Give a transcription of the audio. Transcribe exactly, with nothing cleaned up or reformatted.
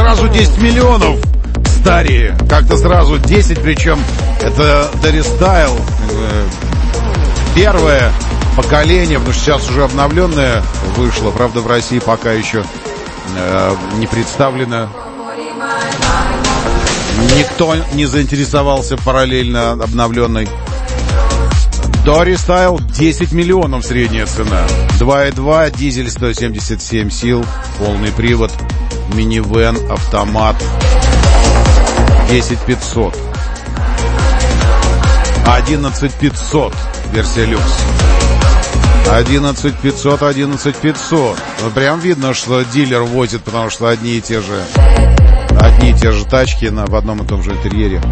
сразу десять миллионов. Старее. Как-то сразу десять, причем это Дари Стайл. Первое поколение, потому что сейчас уже обновленное вышло. Правда, в России пока еще э, не представлено. Никто не заинтересовался параллельно обновленной. Дари Стайл десять миллионов средняя цена. два и два, дизель сто семьдесят семь сил, полный привод, минивэн, автомат. десять пятьсот. одиннадцать пятьсот. Версия люкс. одиннадцать пятьсот, одиннадцать пятьсот. Ну, прям видно, что дилер возит, потому что одни и те же, одни и те же тачки на, в одном и том же интерьере.